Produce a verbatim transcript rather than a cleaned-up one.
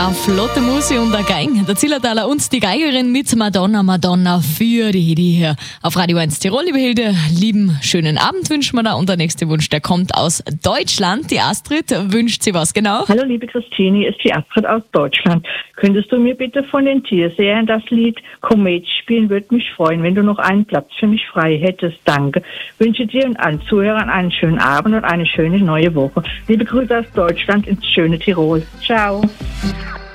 Eine flotte Musik und ein Gang. Der Zillertaler und die Geigerin mit Madonna, Madonna für die Hedi hier auf Radio eins Tirol. Liebe Hilde, lieben schönen Abend wünschen wir da. Und der nächste Wunsch, der kommt aus Deutschland. Die Astrid wünscht sie was genau. Hallo liebe Christine, ist die Astrid aus Deutschland. Könntest du mir bitte von den Tierserien das Lied Komet spielen? Würde mich freuen, wenn du noch einen Platz für mich frei hättest. Danke. Wünsche dir und allen Zuhörern einen schönen Abend und eine schöne neue Woche. Liebe Grüße aus Deutschland ins schöne Tirol. Ciao.